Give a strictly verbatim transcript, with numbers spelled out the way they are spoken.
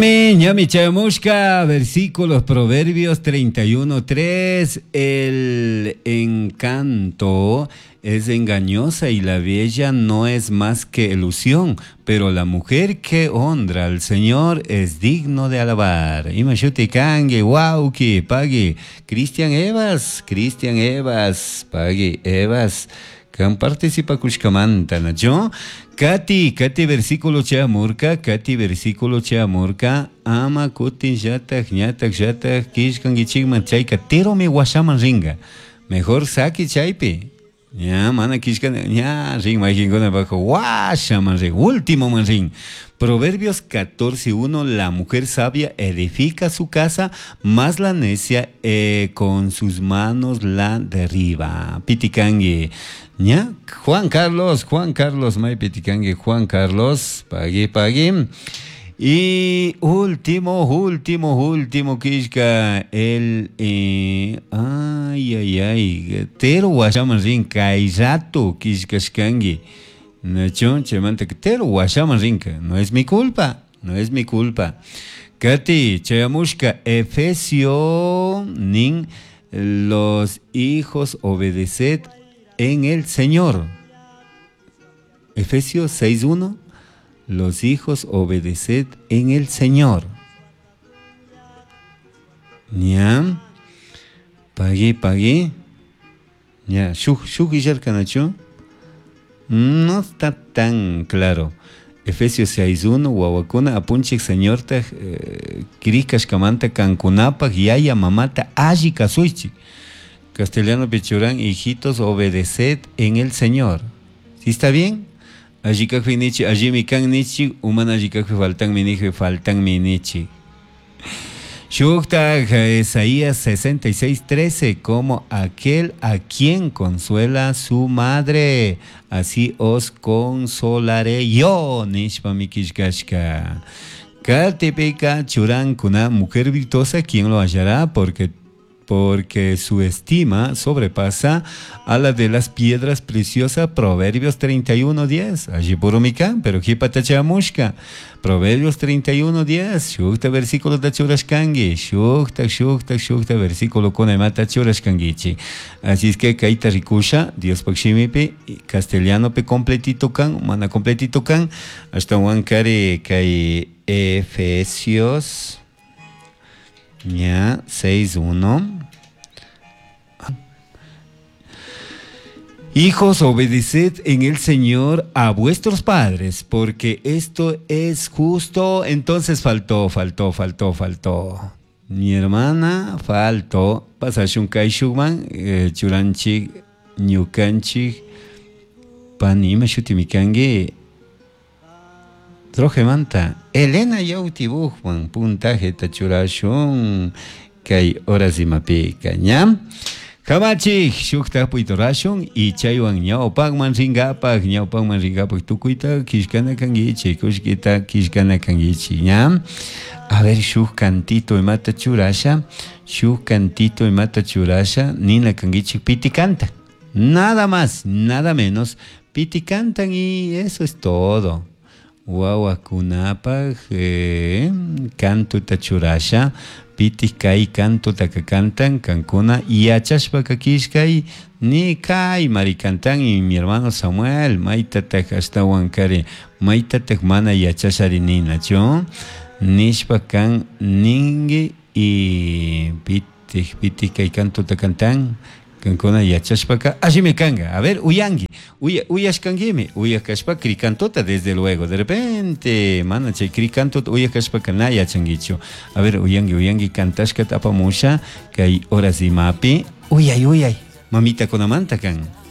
Ñami Chamushka, versículos Proverbios treinta y uno tres. El encanto es engañosa y la bella no es más que ilusión, pero la mujer que honra al Señor es digno de alabar. Imashuti Kange, Wauki, Pagi, Cristian Evas, Cristian Evas, Pagi, Evas. Kan participa kushkamanta, ¿no? Kati, Kati versículo Chamurka, Kati versículo Chamurka, ama kutin yatak, ñatak, yatak, kishkan gichigman chayka, tero me washaman ringa. Mejor saki chaypi. Ya, mana kishkan, ya, ring majingona bajo, washaman ring, último man ring. Proverbios catorce uno, la mujer sabia edifica su casa, más la necia eh, con sus manos la derriba. Pitikangi. ¿Ya? Juan Carlos, Juan Carlos, May Pitikangi, Juan Carlos, pagui, pagui. Y último, último, último, Kishka, el, eh, ay, ay, ay, tero washaman ring, kairato, Kishka shkangi. Nachon, chemante, tero washaman rinka, no es mi culpa, no es mi culpa. Kati, chayamushka, Efesio, nin, los hijos obedeced en el Señor. Efesios seis uno, los hijos obedeced en el Señor. ¿Ya? Pagué, pagué. ¿Ya? ¿Shuk, shuk y yerkanacho? No está tan claro. Efesios seis uno, Wawakuna, apunchik señorta, Kirikash Kamanta, Cancunapa, Yaya Mamata, Aji Kasuichi. Castellano Pichurán, hijitos, obedeced en el Señor. ¿Sí está bien? Allí kakfi nichi, allí mi kan nichi, humana allí kakfi faltan mi nichi, faltan mi nichi. Shukta, Isaías sesenta y seis trece, como aquel a quien consuela su madre, así os consolaré yo, Nishpa Mikishkashka. Katepeka Churán, kuna mujer virtuosa, ¿quién lo hallará? Porque porque su estima sobrepasa a la de las piedras preciosas. Proverbios treinta y uno diez. Allí puro mikan, pero kipatachamushka. Proverbios treinta y uno diez. Shukta versículo de churashkangi. Shukta, shukta, shukta versículo con emata churashkangichi. Así es que kaita rikusha, Dios pakshimipi, castellano pe completito kan, mana completito kan. Hasta wankari kai Efesios. Ya, seis uno. Hijos, obedeced en el Señor a vuestros padres, porque esto es justo. Entonces faltó, faltó, faltó, faltó. Mi hermana faltó. Pasashun kaishuman, churanchi, ñukanchi, panima shutimikangi. Trojemanta, Elena Yautibujman, puntaje tachurashun, kay horas y mapica, ¿ya? Hamachi, shukta puitorashun, y chaywan ñao pagman ringapag, ñao pagman ringapag, tukuita, kishkana kangichi, kushkita, kishkana kangichi, ¿ya? A ver, shuk cantito y mata churasha, shuk cantito y mata churasha, nina kangichi, piti canta. Nada más, nada menos, piti cantan y eso es todo. Wawakunapag eh, canto tachurasha, pitis kai canto takakantan, cancuna y achashpa kakishkai, ni kai maricantan y mi hermano Samuel, maitatak hasta wankari, maitatak mana y achashari ninacho, nishpa kan ningi y pitis, pitis kai canto takantan. Cancona y achashpaka, allí me canga. A ver, uyangi, uya, uyashkangime, uyakashpa cricantota, desde luego. De repente, mana, che cricantota, uyakashpaka naya changicho. A ver, uyangi, uyangi, cantashka tapamusha, que hay horas y mapi. Uyay, uyay, mamita con amanta can.